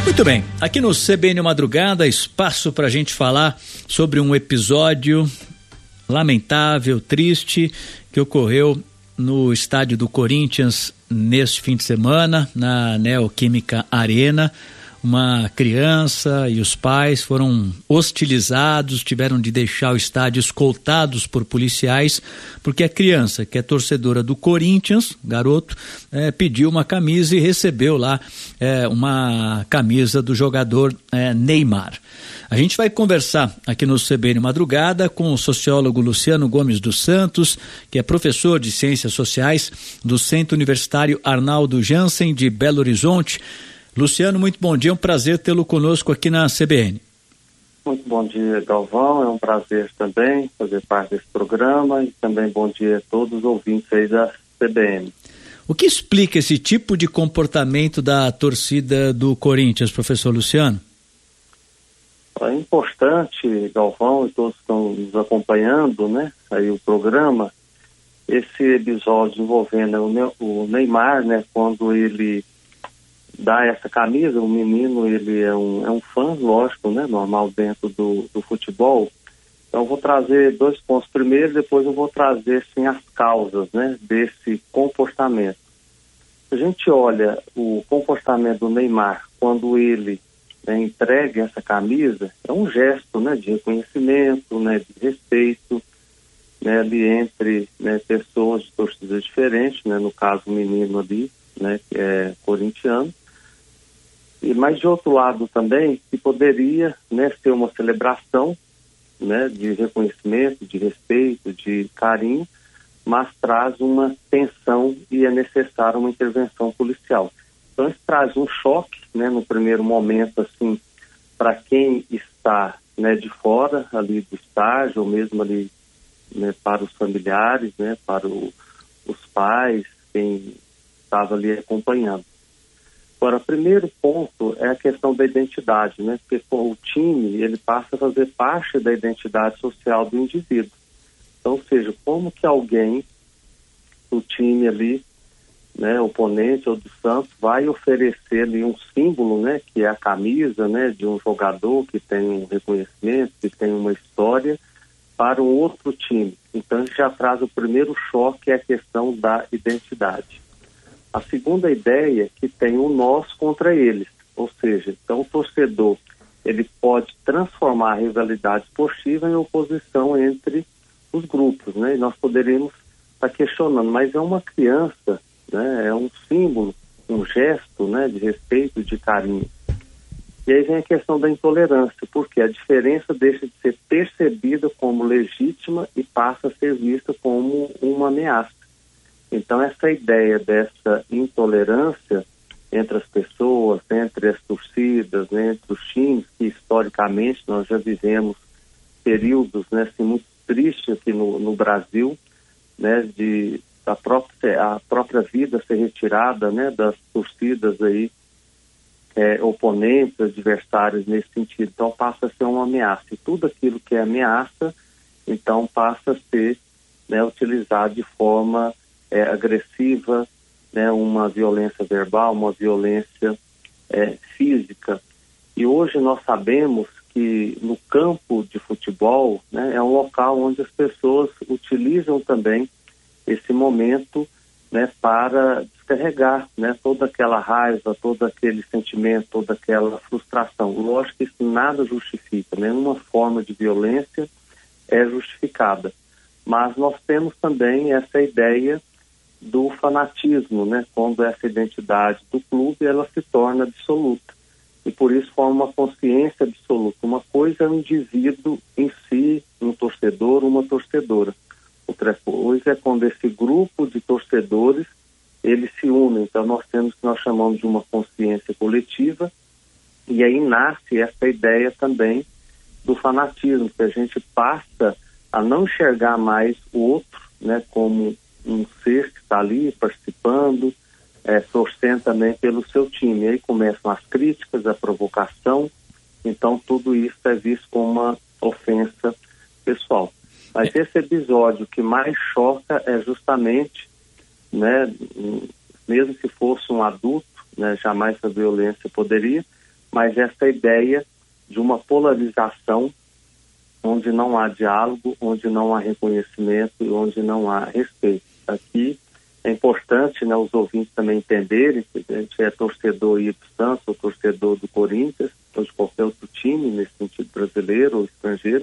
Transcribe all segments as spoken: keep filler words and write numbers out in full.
Muito bem, aqui no C B N Madrugada, espaço para a gente falar sobre um episódio lamentável, triste, que ocorreu no estádio do Corinthians neste fim de semana, na Neoquímica Arena. Uma criança e os pais foram hostilizados, tiveram de deixar o estádio escoltados por policiais, porque a criança, que é torcedora do Corinthians, garoto, é, pediu uma camisa e recebeu lá é, uma camisa do jogador é, Neymar. A gente vai conversar aqui no C B N Madrugada com o sociólogo Luciano Gomes dos Santos, que é professor de Ciências Sociais do Centro Universitário Arnaldo Jansen de Belo Horizonte. Luciano, muito bom dia, é um prazer tê-lo conosco aqui na C B N. Muito bom dia, Galvão, é um prazer também fazer parte desse programa e também bom dia a todos os ouvintes aí da C B N. O que explica esse tipo de comportamento da torcida do Corinthians, professor Luciano? É importante, Galvão, e todos estão nos acompanhando, né, aí o programa, esse episódio envolvendo o Neymar, né, quando ele dá essa camisa, o menino, ele é um, é um fã, lógico, né, normal dentro do, do futebol. Então eu vou trazer dois pontos. Primeiro, depois eu vou trazer, sim, as causas, né, desse comportamento. Se a gente olha o comportamento do Neymar, quando ele, né, entrega essa camisa, é um gesto, né, de reconhecimento, né, de respeito, né, ali entre, né, pessoas de torcidas diferentes, né, no caso o menino ali, né, que é corintiano. E, mas de outro lado também, que poderia, né, ser uma celebração, né, de reconhecimento, de respeito, de carinho, mas traz uma tensão e é necessária uma intervenção policial. Então isso traz um choque, né, no primeiro momento, assim, para quem está, né, de fora ali do estádio, ou mesmo ali, né, para os familiares, né, para o, os pais, quem estava ali acompanhando. Agora, o primeiro ponto é a questão da identidade, né? Porque pô, o time, ele passa a fazer parte da identidade social do indivíduo. Então, ou seja, como que alguém do time ali, né, oponente ou do Santos, vai oferecer ali um símbolo, né, que é a camisa, né, de um jogador que tem um reconhecimento, que tem uma história, para um outro time. Então, isso já traz o primeiro choque, que é a questão da identidade. A segunda ideia é que tem o nós contra eles, ou seja, então o torcedor, ele pode transformar a rivalidade esportiva em oposição entre os grupos, né? E nós poderíamos estar questionando, mas é uma criança, né? É um símbolo, um gesto, né, de respeito, de carinho. E aí vem a questão da intolerância, porque a diferença deixa de ser percebida como legítima e passa a ser vista como uma ameaça. Então, essa ideia dessa intolerância entre as pessoas, entre as torcidas, né, entre os times, que historicamente nós já vivemos períodos, né, assim, muito tristes aqui no, no Brasil, né, de a própria, a própria vida ser retirada, né, das torcidas aí, é, oponentes, adversários nesse sentido. Então, passa a ser uma ameaça. E tudo aquilo que é ameaça, então, passa a ser, né, utilizado de forma É, agressiva, né, uma violência verbal, uma violência é, física. E hoje nós sabemos que no campo de futebol, né, é um local onde as pessoas utilizam também esse momento, né, para descarregar, né, toda aquela raiva, todo aquele sentimento, toda aquela frustração. Lógico que isso nada justifica, nenhuma forma de violência é justificada. Mas nós temos também essa ideia do fanatismo, né? Quando essa identidade do clube, ela se torna absoluta. E por isso forma uma consciência absoluta. Uma coisa é o indivíduo em si, um torcedor, uma torcedora. Outra coisa é quando esse grupo de torcedores, eles se unem. Então nós temos o que nós chamamos de uma consciência coletiva, e aí nasce essa ideia também do fanatismo, que a gente passa a não enxergar mais o outro, né, como um ser que está ali participando, é, torcendo também pelo seu time. E aí começam as críticas, a provocação, então tudo isso é visto como uma ofensa pessoal. Mas esse episódio que mais choca é justamente, né, mesmo se fosse um adulto, né, jamais a violência poderia, mas essa ideia de uma polarização onde não há diálogo, onde não há reconhecimento e onde não há respeito. Aqui é importante, né, os ouvintes também entenderem que a gente é torcedor do Santos, ou torcedor do Corinthians, ou de qualquer outro time, nesse sentido brasileiro ou estrangeiro.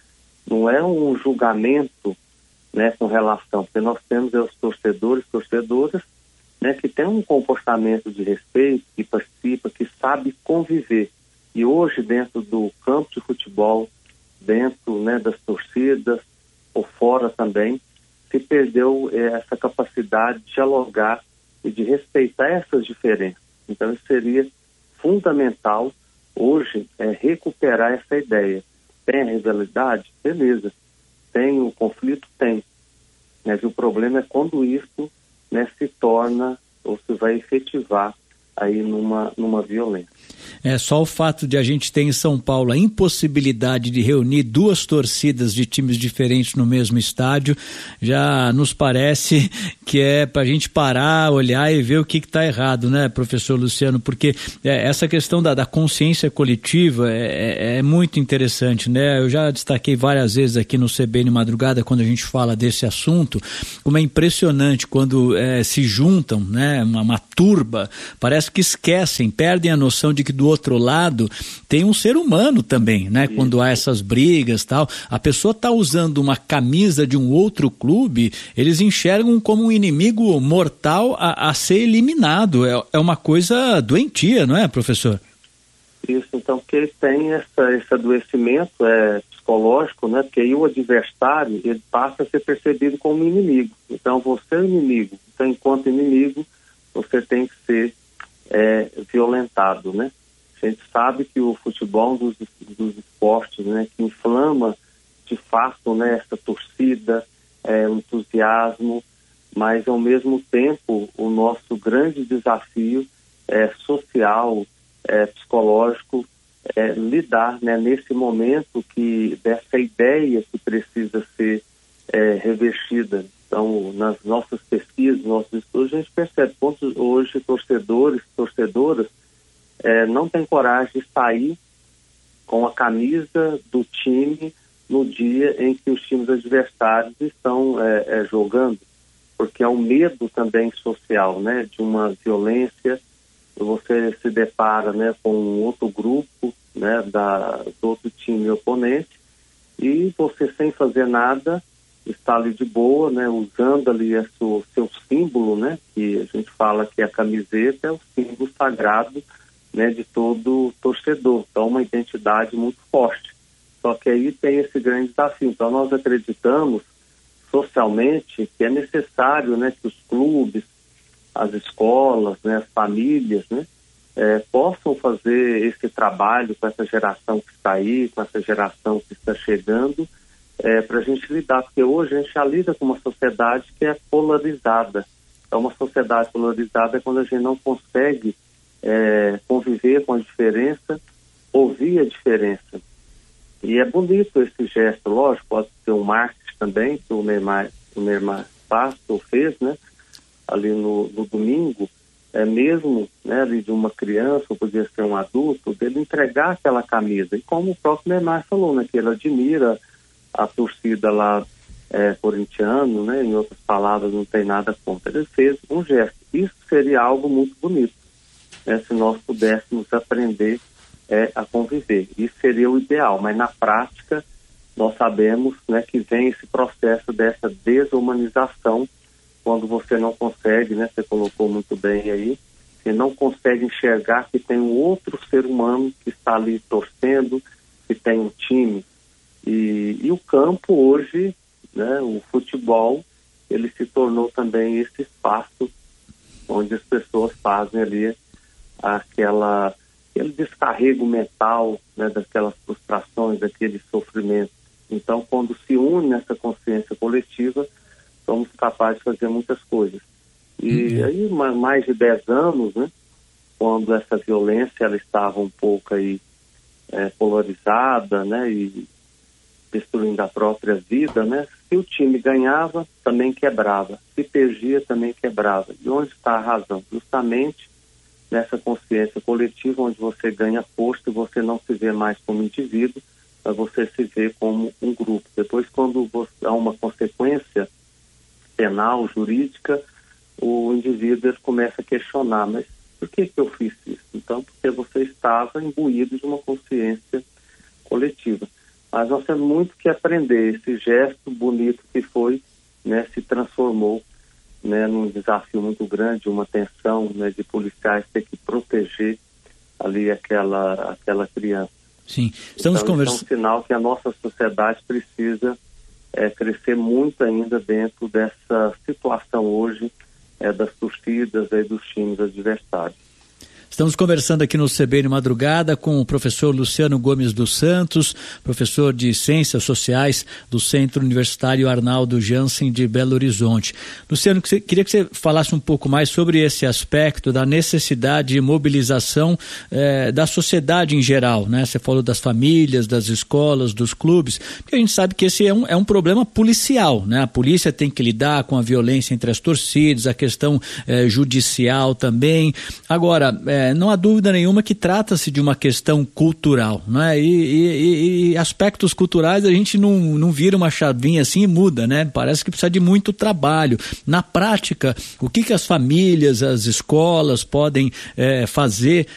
Não é um julgamento, né, com relação, porque nós temos é, os torcedores, torcedoras, né, que tem um comportamento de respeito, que participa, que sabe conviver. E hoje, dentro do campo de futebol, dentro, né, das torcidas, ou fora também, se perdeu eh, essa capacidade de dialogar e de respeitar essas diferenças. Então, isso seria fundamental hoje é, recuperar essa ideia. Tem a rivalidade? Beleza. Tem o conflito? Tem. Mas o problema é quando isso, né, se torna ou se vai efetivar aí numa, numa violência. É só o fato de a gente ter em São Paulo a impossibilidade de reunir duas torcidas de times diferentes no mesmo estádio, já nos parece que é para a gente parar, olhar e ver o que está errado, né, professor Luciano? Porque é, essa questão da, da consciência coletiva é, é, é muito interessante, né? Eu já destaquei várias vezes aqui no C B N Madrugada, quando a gente fala desse assunto, como é impressionante quando é, se juntam, né, uma, uma turba, parece que esquecem, perdem a noção de que do outro lado tem um ser humano também, né? Isso. Quando há essas brigas e tal, a pessoa está usando uma camisa de um outro clube, eles enxergam como um inimigo mortal a, a ser eliminado. É, é uma coisa doentia, não é, professor? Isso, então, porque tem essa, esse adoecimento é, psicológico, né? Porque aí o adversário, ele passa a ser percebido como inimigo. Então, você é o inimigo. Então, enquanto inimigo, você tem que ser é, violentado, né? A gente sabe que o futebol dos, dos esportes, né, que inflama de fato, né, essa torcida, é, o entusiasmo, mas ao mesmo tempo o nosso grande desafio é, social, é, psicológico, é, lidar, né, nesse momento que dessa ideia que precisa ser é, revestida. Então, nas nossas pesquisas, nossos estudos, a gente percebe quantos hoje torcedores, torcedoras É, não tem coragem de sair com a camisa do time no dia em que os times adversários estão é, é, jogando, porque é um medo também social, né, de uma violência. Você se depara, né, com um outro grupo, né, da, do outro time oponente, e você sem fazer nada está ali de boa, né, usando ali o seu, seu símbolo, né, que a gente fala que a camiseta é o símbolo sagrado, né, de todo torcedor. Então, uma identidade muito forte. Só que aí tem esse grande desafio. Então, nós acreditamos socialmente que é necessário, né, que os clubes, as escolas, né, as famílias, né, é, possam fazer esse trabalho com essa geração que está aí, com essa geração que está chegando, é, para a gente lidar. Porque hoje a gente já lida com uma sociedade que é polarizada. Então, uma sociedade polarizada é quando a gente não consegue É, conviver com a diferença, ouvir a diferença. E é bonito esse gesto, lógico, pode ser um marketing também, que o Neymar, o Neymar faz, ou fez, né, ali no, no domingo, é mesmo, né, ali de uma criança, ou podia ser um adulto, dele entregar aquela camisa. E como o próprio Neymar falou, né, que ele admira a torcida lá é, corintiano, né, em outras palavras, não tem nada contra. Ele fez um gesto. Isso seria algo muito bonito. É, se nós pudéssemos aprender é, a conviver. Isso seria o ideal, mas na prática nós sabemos, né, que vem esse processo dessa desumanização, quando você não consegue, né, você colocou muito bem aí, você não consegue enxergar que tem um outro ser humano que está ali torcendo, que tem um time. E, e o campo hoje, né, o futebol, ele se tornou também esse espaço onde as pessoas fazem ali aquela, aquele descarrego mental, né, daquelas frustrações, daquele sofrimento. Então, quando se une nessa consciência coletiva, somos capazes de fazer muitas coisas. E uhum. aí, mais de dez anos, né, quando essa violência ela estava um pouco aí, é, polarizada, né, e destruindo a própria vida, né, se o time ganhava, também quebrava. Se perdia, também quebrava. E onde está a razão? Justamente nessa consciência coletiva, onde você ganha força e você não se vê mais como indivíduo, mas você se vê como um grupo. Depois, quando você, há uma consequência penal, jurídica, o indivíduo começa a questionar, mas por que que eu fiz isso? Então, porque você estava imbuído de uma consciência coletiva. Mas nós temos muito que aprender. Esse gesto bonito que foi, né, se transformou, né, num desafio muito grande, uma tensão, né, de policiais ter que proteger ali aquela, aquela criança. Sim, estamos então, conversando. É um sinal que a nossa sociedade precisa é, crescer muito ainda dentro dessa situação hoje é, das torcidas e dos times adversários. Estamos conversando aqui no C B N Madrugada com o professor Luciano Gomes dos Santos, professor de Ciências Sociais do Centro Universitário Arnaldo Jansen de Belo Horizonte. Luciano, queria que você falasse um pouco mais sobre esse aspecto da necessidade de mobilização eh, da sociedade em geral, né? Você falou das famílias, das escolas, dos clubes, porque a gente sabe que esse é um, é um problema policial, né? A polícia tem que lidar com a violência entre as torcidas, a questão eh, judicial também. Agora, eh, É, não há dúvida nenhuma que trata-se de uma questão cultural, né? E, e, e aspectos culturais a gente não, não vira uma chavinha assim e muda, né? Parece que precisa de muito trabalho. Na prática, o que, que as famílias, as escolas podem é, fazer